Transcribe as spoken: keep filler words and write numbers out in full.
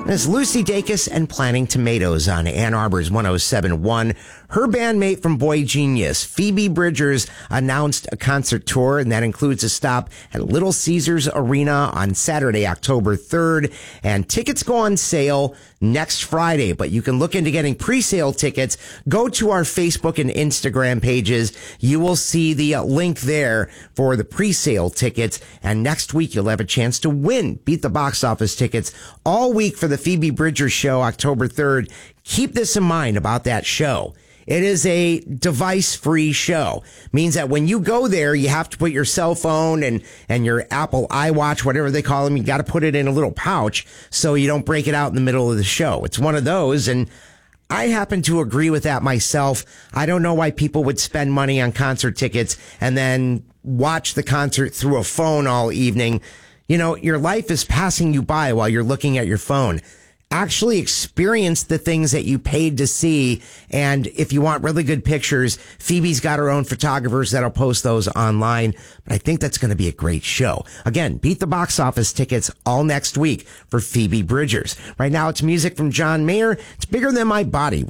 It's Lucy Dacus and Planting Tomatoes on Ann Arbor's one oh seven point one. Her bandmate from Boy Genius, Phoebe Bridgers, announced a concert tour, and that includes a stop at Little Caesars Arena on Saturday, October third. And tickets go on sale next Friday, but you can look into getting pre-sale tickets. Go to our Facebook and Instagram pages. You will see the uh, link there for the pre-sale tickets. And next week, you'll have a chance to win Beat the Box Office tickets all week for the Phoebe Bridgers show, October third. Keep this in mind about that show. It is a device-free show. Means that when you go there, you have to put your cell phone and, and your Apple iWatch, whatever they call them, you got to put it in a little pouch so you don't break it out in the middle of the show. It's one of those, and I happen to agree with that myself. I don't know why people would spend money on concert tickets and then watch the concert through a phone all evening. You know, your life is passing you by while you're looking at your phone. Actually experience the things that you paid to see. And if you want really good pictures, Phoebe's got her own photographers that'll post those online. But I think that's going to be a great show. Again, Beat the Box Office tickets all next week for Phoebe Bridgers. Right now, it's music from John Mayer. It's Bigger Than My Body.